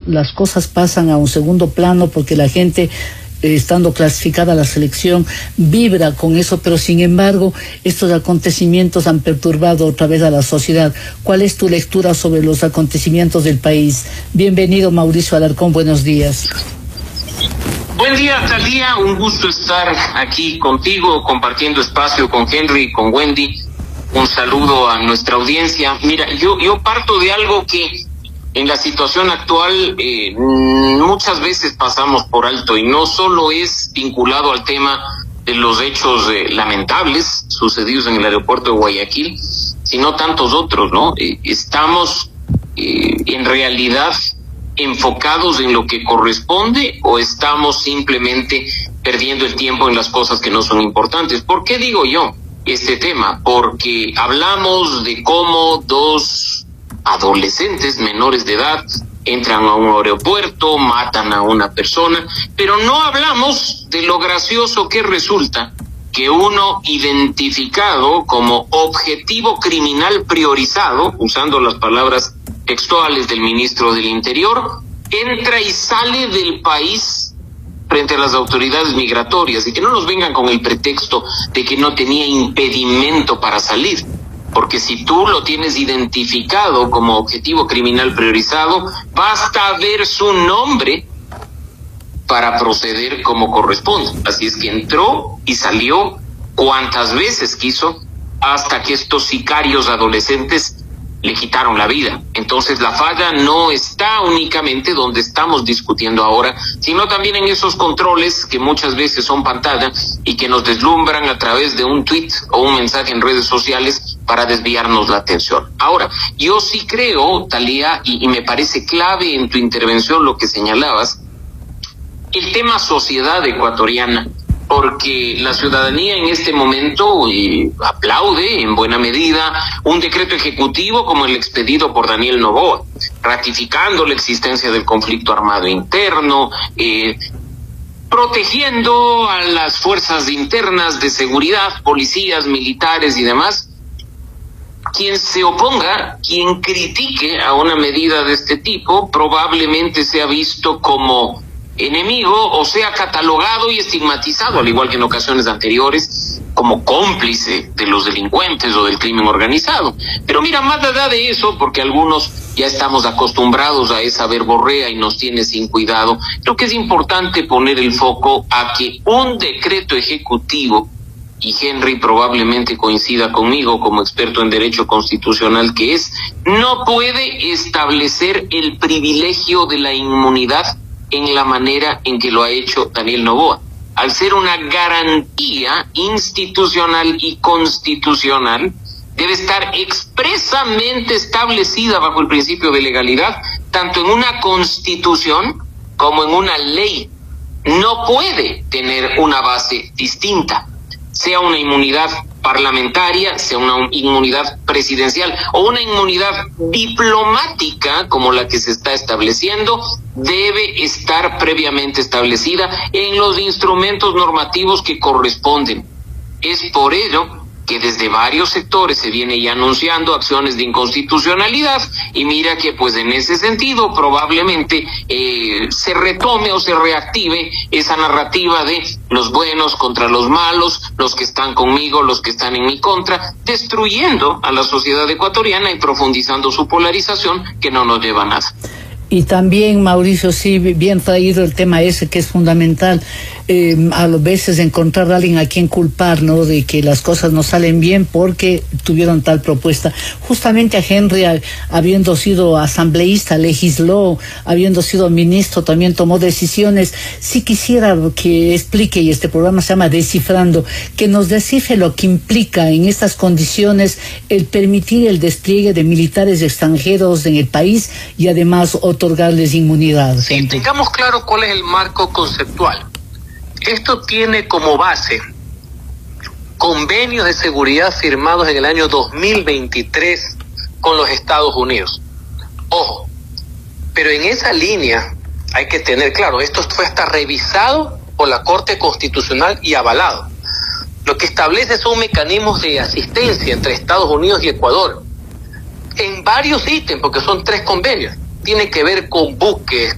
las cosas pasan a un segundo plano porque la gente, estando clasificada a la selección, vibra con eso, pero sin embargo estos acontecimientos han perturbado otra vez a la sociedad. ¿Cuál es tu lectura sobre los acontecimientos del país? Bienvenido, Mauricio Alarcón, buenos días. Buen día, Talía, un gusto estar aquí contigo, compartiendo espacio con Henry y con Wendy. Un saludo a nuestra audiencia. Mira, yo parto de algo que en la situación actual muchas veces pasamos por alto, y no solo es vinculado al tema de los hechos lamentables sucedidos en el aeropuerto de Guayaquil, sino tantos otros, ¿no? Estamos en realidad enfocados en lo que corresponde, o estamos simplemente perdiendo el tiempo en las cosas que no son importantes. ¿Por qué digo yo este tema? Porque hablamos de cómo dos adolescentes menores de edad entran a un aeropuerto, matan a una persona, pero no hablamos de lo gracioso que resulta que uno identificado como objetivo criminal priorizado, usando las palabras textuales del ministro del Interior, entra y sale del país frente a las autoridades migratorias, y que no nos vengan con el pretexto de que no tenía impedimento para salir. Porque si tú lo tienes identificado como objetivo criminal priorizado, basta ver su nombre para proceder como corresponde. Así es que entró y salió cuantas veces quiso, hasta que estos sicarios adolescentes le quitaron la vida. Entonces la falla no está únicamente donde estamos discutiendo ahora, sino también en esos controles que muchas veces son pantalla y que nos deslumbran a través de un tweet o un mensaje en redes sociales para desviarnos la atención. Ahora, yo sí creo, Talía, y me parece clave en tu intervención lo que señalabas, el tema sociedad ecuatoriana, porque la ciudadanía en este momento aplaude en buena medida un decreto ejecutivo como el expedido por Daniel Noboa, ratificando la existencia del conflicto armado interno, protegiendo a las fuerzas internas de seguridad, policías, militares y demás. Quien se oponga, quien critique a una medida de este tipo, probablemente sea visto como enemigo o sea catalogado y estigmatizado, al igual que en ocasiones anteriores, como cómplice de los delincuentes o del crimen organizado. Pero mira, más allá de eso, porque algunos ya estamos acostumbrados a esa verborrea y nos tiene sin cuidado, creo que es importante poner el foco a que un decreto ejecutivo, y Henry probablemente coincida conmigo como experto en derecho constitucional que es, no puede establecer el privilegio de la inmunidad en la manera en que lo ha hecho Daniel Noboa. Al ser una garantía institucional y constitucional, debe estar expresamente establecida bajo el principio de legalidad, tanto en una constitución como en una ley. No puede tener una base distinta, sea una inmunidad parlamentaria, sea una inmunidad presidencial o una inmunidad diplomática como la que se está estableciendo, debe estar previamente establecida en los instrumentos normativos que corresponden. Es por ello que desde varios sectores se viene ya anunciando acciones de inconstitucionalidad, y mira que pues en ese sentido probablemente se retome o se reactive esa narrativa de los buenos contra los malos, los que están conmigo, los que están en mi contra, destruyendo a la sociedad ecuatoriana y profundizando su polarización, que no nos lleva a nada. Y también, Mauricio, sí, bien traído el tema ese que es fundamental, a veces encontrar a alguien a quien culpar, ¿no? De que las cosas no salen bien porque tuvieron tal propuesta. Justamente a Henry, habiendo sido asambleísta, legisló, habiendo sido ministro, también tomó decisiones. Sí quisiera que explique, y este programa se llama Descifrando, que nos descifre lo que implica en estas condiciones el permitir el despliegue de militares extranjeros en el país y además otorgarles inmunidad. Sí, tengamos claro cuál es el marco conceptual. Esto tiene como base convenios de seguridad firmados en el año 2023 con los Estados Unidos. Ojo, pero en esa línea hay que tener claro, esto fue hasta revisado por la Corte Constitucional y avalado. Lo que establece son mecanismos de asistencia entre Estados Unidos y Ecuador en varios ítems, porque son 3 convenios. Tiene que ver con buques,